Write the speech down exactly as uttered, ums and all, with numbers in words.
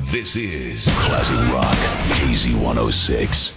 This is Classic Rock K Z one oh six.